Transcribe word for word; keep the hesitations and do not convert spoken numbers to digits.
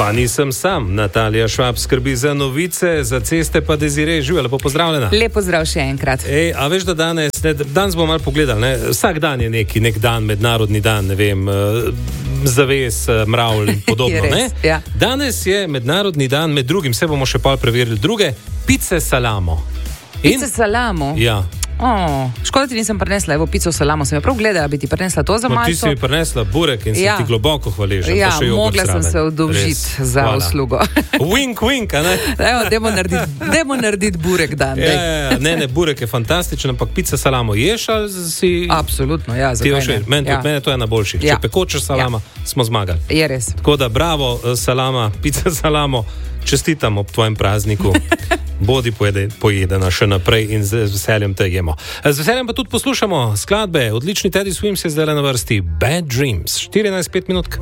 Pa nisem sam. Natalija Švab skrbi za novice, za ceste pa Desiree Žuj. Lepo pozdravljena. Lep pozdrav še enkrat. Ej, a veš, da danes, ne, danes bomo malo pogledali, ne? Vsak dan je neki, nek dan, mednarodni dan, ne vem, zaves, mravl in podobno. Res, ne? ja. Danes je mednarodni dan, med drugim, se bomo še pa preverili druge, pice salamo. In? Pice salamo? Ja. Oh, škoda ti nisem prinesla, evo pico salamo, sem jo prav gledala, bi ti prinesla to za Ma, malce. ti si mi prinesla burek in sem Ja. ti globoko hvaležen. Ja, pa še jogurt mogla sem zraven. se udolžiti Res. za Hvala. uslugo. Wink, wink, a ne? Evo, dajmo narediti, dajmo narediti burek dan. Ja, daj. ja, ja. Ne, ne, burek je fantastičen, ampak pica salamo ješ ali si... Absolutno, ja, Ti zakaj veš, ne? meni, Ja. tudi, meni to je ena boljših. Ja. Če pekočeš salama, smo zmagali. Je res. Tako da bravo, salama, pica salamo, čestitam ob tvojem prazniku. Bodi pojede, pojedena še naprej in z, z veseljem te jemo. Z veseljem pa tudi poslušamo skladbe. Odlični Teddy Swims je zdaj na vrsti Bad Dreams. štirinajst pet minut.